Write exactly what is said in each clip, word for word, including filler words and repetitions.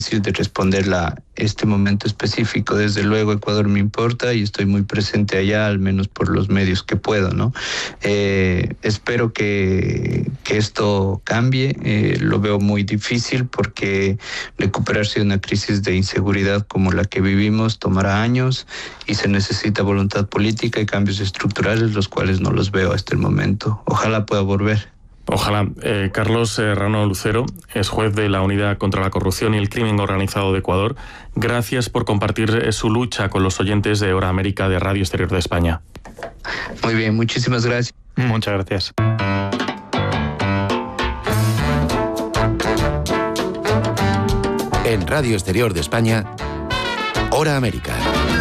de responderla a este momento específico. Desde luego Ecuador me importa y estoy muy presente allá, al menos por los medios que puedo, ¿no? Eh, espero que, que esto cambie. Eh, lo veo muy difícil porque recuperarse de una crisis de inseguridad como la que vivimos tomará años y se necesita voluntad política y cambios estructurales, los cuales no los veo hasta el momento. Ojalá pueda volver. Ojalá. Eh, Carlos Serrano Lucero es juez de la Unidad contra la Corrupción y el Crimen Organizado de Ecuador. Gracias por compartir su lucha con los oyentes de Hora América de Radio Exterior de España. Muy bien, muchísimas gracias. Muchas gracias. En Radio Exterior de España, Hora América.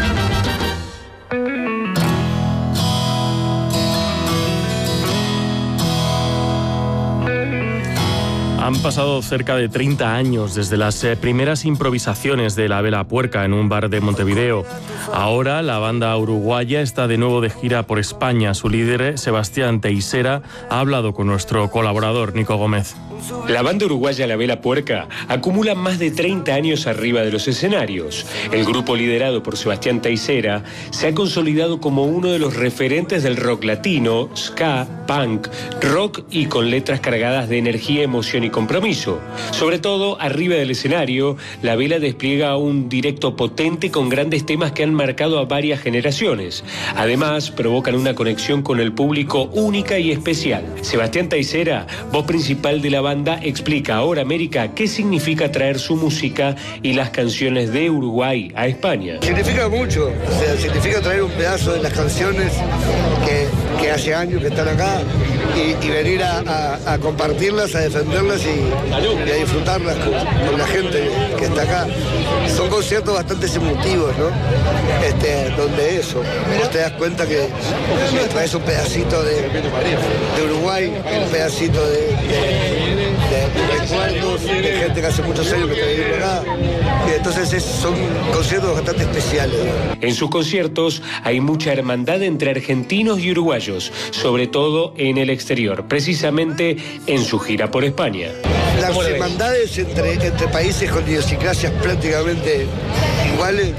Han pasado cerca de treinta años desde las eh, primeras improvisaciones de La Vela Puerca en un bar de Montevideo. Ahora la banda uruguaya está de nuevo de gira por España. Su líder, Sebastián Teixeira, ha hablado con nuestro colaborador, Nico Gómez. La banda uruguaya La Vela Puerca acumula más de treinta años arriba de los escenarios. El grupo liderado por Sebastián Teixeira se ha consolidado como uno de los referentes del rock latino, ska, punk, rock y con letras cargadas de energía, emoción y compromiso. Sobre todo, arriba del escenario, La Vela despliega un directo potente con grandes temas que han marcado a varias generaciones. Además, provocan una conexión con el público única y especial. Sebastián Teixeira, voz principal de la banda, explica a Hora América qué significa traer su música y las canciones de Uruguay a España. Significa mucho, o sea, significa traer un pedazo de las canciones que, que hace años que están acá y, y venir a, a, a compartirlas, a defenderlas y, y a disfrutarlas con, con la gente que está acá. Son conciertos bastante emotivos, ¿no? Este, donde eso, vos te das cuenta que, que traes un pedacito de, de Uruguay, un pedacito de, de de recuerdos, de gente que hace muchos años que está viviendo acá. Y entonces es, son conciertos bastante especiales. En sus conciertos hay mucha hermandad entre argentinos y uruguayos, sobre todo en el exterior, precisamente en su gira por España. Las hermandades entre, entre países con idiosincrasias prácticamente iguales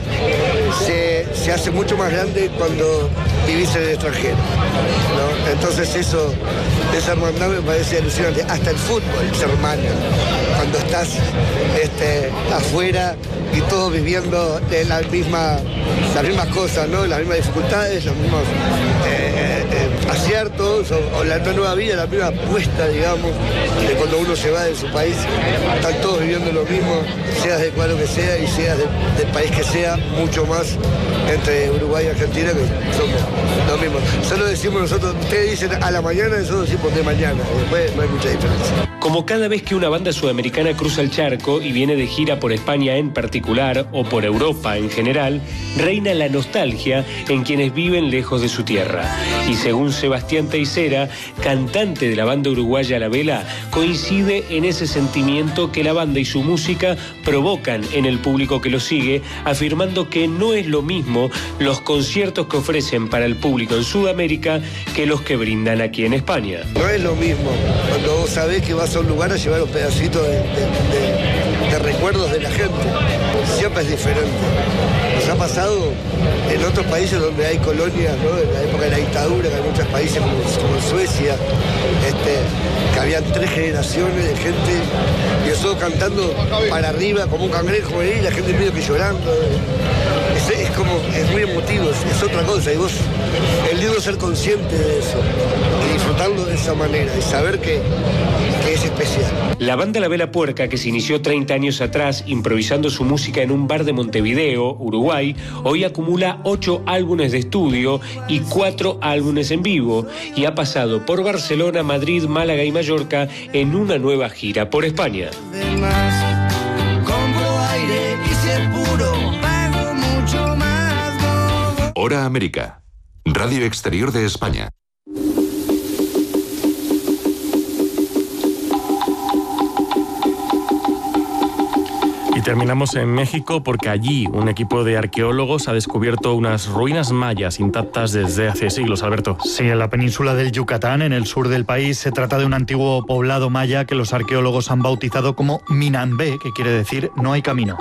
se, se hace mucho más grande cuando vivís en el extranjero, ¿no? Entonces eso, esa hermandad me parece alucinante. Hasta el fútbol se hermana cuando estás este, afuera y todos viviendo de la misma, las mismas cosas, ¿no? Las mismas dificultades, los mismos eh, eh, aciertos o, o la nueva vida, la misma apuesta, digamos, de cuando uno se va de su país. Están todos viviendo lo mismo, seas de cual que sea y seas de, del país que sea, mucho más entre Uruguay y Argentina, que somos lo mismo. Solo decimos nosotros, ustedes dicen a la mañana, nosotros decimos de mañana, después no hay mucha diferencia. Como cada vez que una banda sudamericana cruza el charco y viene de gira por España en particular o por Europa en general, reina la nostalgia en quienes viven lejos de su tierra. Y según Sebastián Teixeira, cantante de la banda uruguaya La Vela, coincide en ese sentimiento que la banda y su música provocan en el público que los sigue, afirmando que no es lo mismo los conciertos que ofrecen para el público en Sudamérica que los que brindan aquí en España. No es lo mismo cuando vos sabés que vas a un lugar a llevar un pedacito de, de, de, de recuerdos de la gente. Siempre es diferente. Nos ha pasado en otros países donde hay colonias, ¿no? En la época de la dictadura, que hay muchos países como, como Suecia, este, que habían tres generaciones de gente y nosotros cantando para arriba como un cangrejo y la gente medio que llorando. Es, es como, es muy emotivo, es, es otra cosa. Y vos, el lindo es ser consciente de eso y disfrutarlo de esa manera y saber que, que es especial. La banda La Vela Puerca, que se inició treinta años atrás improvisando su música en un bar de Montevideo, Uruguay, hoy acumula ocho álbumes de estudio y cuatro álbumes en vivo y ha pasado por Barcelona, Madrid, Málaga y Mallorca en una nueva gira por España. Hora América, Radio Exterior de España. Y terminamos en México porque allí un equipo de arqueólogos ha descubierto unas ruinas mayas intactas desde hace siglos, Alberto. Sí, en la península del Yucatán, en el sur del país, se trata de un antiguo poblado maya que los arqueólogos han bautizado como Minambé, que quiere decir no hay camino.